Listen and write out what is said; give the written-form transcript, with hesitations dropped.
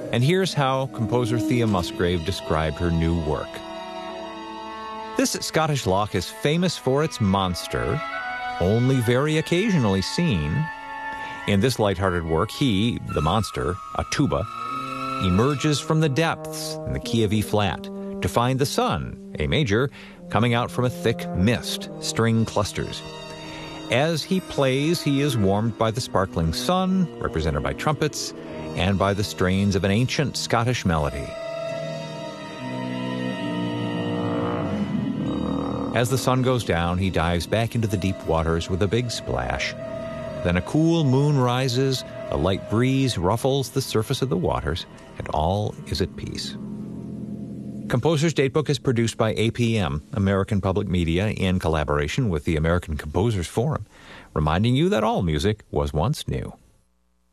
And here's how composer Thea Musgrave described her new work. This Scottish loch is famous for its monster, only very occasionally seen. In this lighthearted work, he, the monster, a tuba, emerges from the depths in the key of E-flat to find the sun, A major, coming out from a thick mist, string clusters. As he plays, he is warmed by the sparkling sun, represented by trumpets, and by the strains of an ancient Scottish melody. As the sun goes down, he dives back into the deep waters with a big splash. Then a cool moon rises, a light breeze ruffles the surface of the waters, and all is at peace. Composer's Datebook is produced by APM, American Public Media, in collaboration with the American Composers Forum, reminding you that all music was once new.